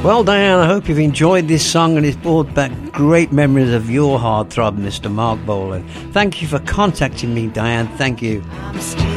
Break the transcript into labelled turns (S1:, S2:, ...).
S1: Well, Diane, I hope you've enjoyed this song and it's brought back great memories of your heartthrob, Mr. Mark Bolan. Thank you for contacting me, Diane. Thank you.